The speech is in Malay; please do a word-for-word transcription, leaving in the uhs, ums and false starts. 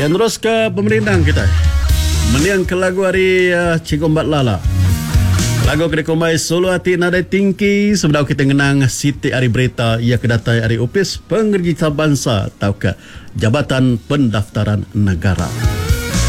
Dan terus ke pemerintah kita. Meniang ke lagu hari uh, Cigombat Lala. Lagu kedai kombai Solo Hati Nadai Tinggi. Sebelum kita mengenang Siti Hari Berita, ia kedatai Hari Opis Pengerjita Bangsa atau ke Jabatan Pendaftaran Negara.